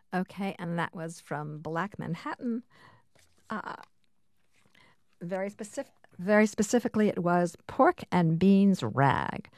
Okay, and that was from Black Manhattan. Uh, very specifically, it was Pork and Beans Rag,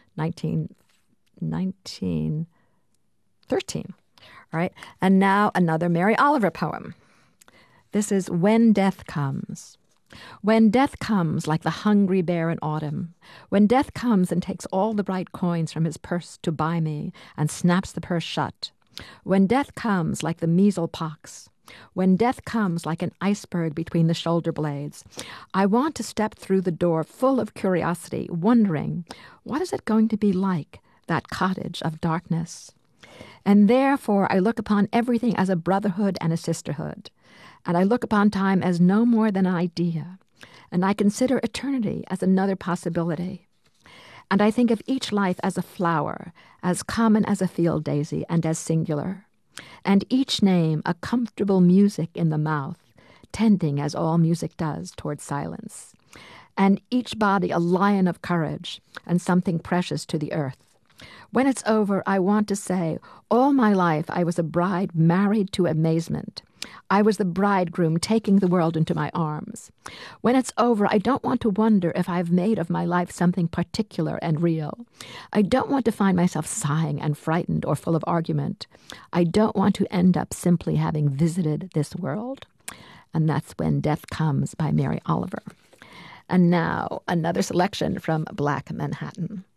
1913. All right, and now another Mary Oliver poem. This is When Death Comes. When death comes like the hungry bear in autumn, when death comes and takes all the bright coins from his purse to buy me and snaps the purse shut, when death comes like the measle pox, when death comes like an iceberg between the shoulder blades, I want to step through the door full of curiosity, wondering, what is it going to be like, that cottage of darkness? And therefore I look upon everything as a brotherhood and a sisterhood. And I look upon time as no more than an idea. And I consider eternity as another possibility. And I think of each life as a flower, as common as a field daisy and as singular. And each name a comfortable music in the mouth, tending as all music does toward silence. And each body a lion of courage and something precious to the earth. When it's over, I want to say, all my life I was a bride married to amazement. I was the bridegroom taking the world into my arms. When it's over, I don't want to wonder if I've made of my life something particular and real. I don't want to find myself sighing and frightened or full of argument. I don't want to end up simply having visited this world. And that's When Death Comes by Mary Oliver. And now another selection from Black Manhattan.